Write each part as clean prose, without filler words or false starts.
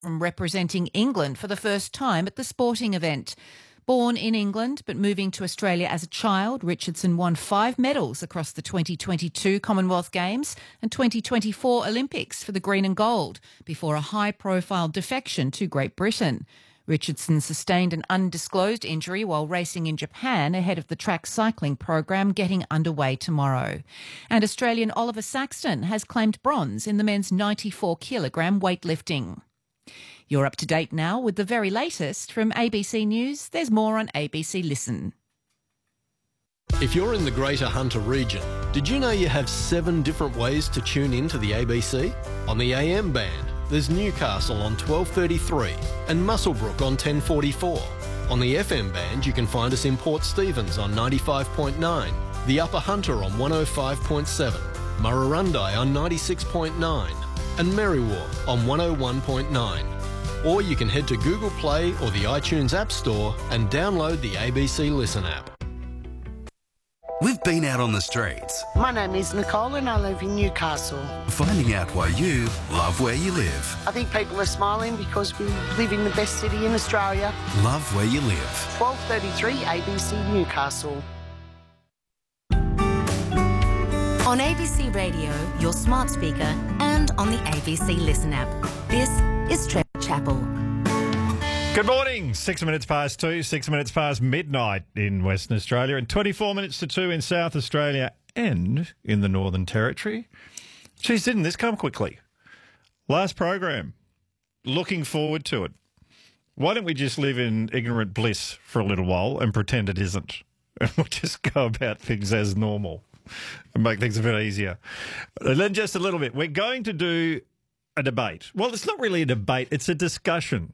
from representing England for the first time at the sporting event. Born in England but moving to Australia as a child, Richardson won 5 medals across the 2022 Commonwealth Games and 2024 Olympics for the green and gold before a high-profile defection to Great Britain. Richardson sustained an undisclosed injury while racing in Japan ahead of the track cycling program getting underway tomorrow. And Australian Oliver Saxton has claimed bronze in the men's 94-kilogram weightlifting. You're up to date now with the very latest from ABC News. There's more on ABC Listen. If you're in the Greater Hunter region, did you know you have 7 different ways to tune in to the ABC? On the AM band, there's Newcastle on 1233 and Muswellbrook on 1044. On the FM band, you can find us in Port Stephens on 95.9, the Upper Hunter on 105.7, Murrurundi on 96.9 and Merriwa on 101.9. Or you can head to Google Play or the iTunes App Store and download the ABC Listen app. We've been out on the streets. My name is Nicole and I live in Newcastle. Finding out why you love where you live. I think people are smiling because we live in the best city in Australia. Love where you live. 1233 ABC Newcastle. On ABC Radio, your smart speaker, and on the ABC Listen app. This is Trevor Chappell. Good morning. 6 minutes past 2, 6 minutes past midnight in Western Australia, and 24 minutes to 2 in South Australia and in the Northern Territory. Geez, didn't this come quickly? Last program. Looking forward to it. Why don't we just live in ignorant bliss for a little while and pretend it isn't? And we'll just go about things as normal and make things a bit easier. And then just a little bit. We're going to do a debate. Well, it's not really a debate. It's a discussion.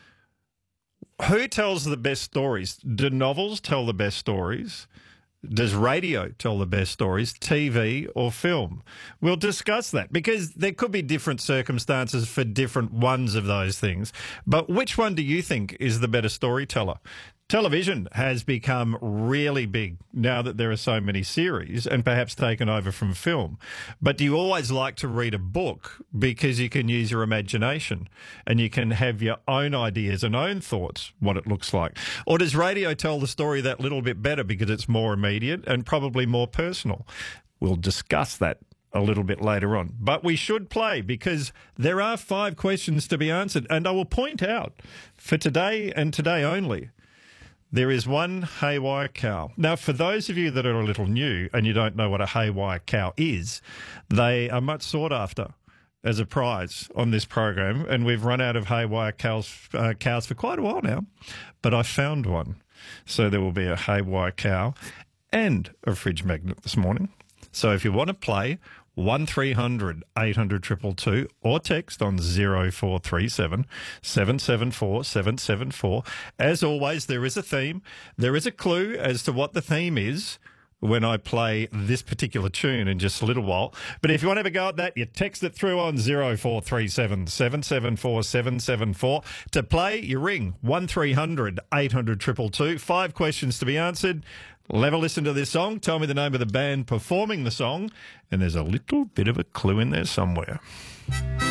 Who tells the best stories? Do novels tell the best stories? Does radio tell the best stories, TV or film? We'll discuss that because there could be different circumstances for different ones of those things. But which one do you think is the better storyteller? Television has become really big now that there are so many series and perhaps taken over from film. But do you always like to read a book because you can use your imagination and you can have your own ideas and own thoughts, what it looks like? Or does radio tell the story that little bit better because it's more immediate and probably more personal? We'll discuss that a little bit later on. But we should play because there are 5 questions to be answered. And I will point out for today and today only, there is one haywire cow. Now, for those of you that are a little new and you don't know what a haywire cow is, they are much sought after as a prize on this program, and we've run out of haywire cows for quite a while now, but I found one. So there will be a haywire cow and a fridge magnet this morning. So if you want to play, 1300 800 222 or text on 0437 774 774. As always, there is a theme. There is a clue as to what the theme is when I play this particular tune in just a little while. But if you want to have a go at that, you text it through on 0437 774 774. To play, you ring 1300 800 222. 5 questions to be answered. Have a listen to this song. Tell me the name of the band performing the song. And there's a little bit of a clue in there somewhere.